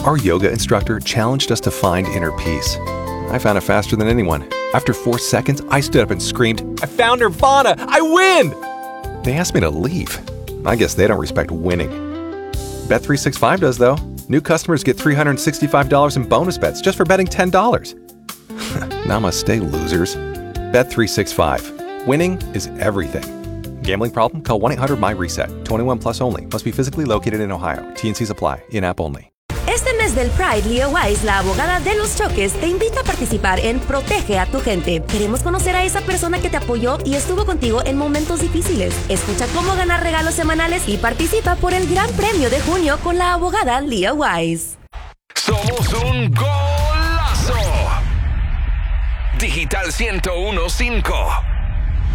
Our yoga instructor challenged us to find inner peace. I found it faster than anyone. After 4 seconds, I stood up and screamed, "I found Nirvana! I win!" They asked me to leave. I guess they don't respect winning. Bet365 does, though. New customers get $365 in bonus bets just for betting $10. Namaste, losers. Bet365. Winning is everything. Gambling problem? Call 1-800-MY-RESET. 21 plus only. Must be physically located in Ohio. T&Cs apply. In-app only. Este mes del Pride, Leah Wise, la abogada de los choques, te invita a participar en Protege a tu Gente. Queremos conocer a esa persona que te apoyó y estuvo contigo en momentos difíciles. Escucha cómo ganar regalos semanales y participa por el gran premio de junio con la abogada Leah Wise. Somos un golazo. Digital 101.5.